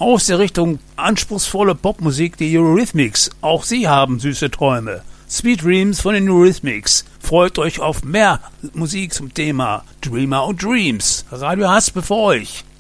Aus der Richtung anspruchsvolle Popmusik die Eurythmics. Auch sie haben süße Träume. Sweet Dreams von den Eurythmics. Freut euch auf mehr Musik zum Thema Dreamer und Dreams. Radio Haspe für euch.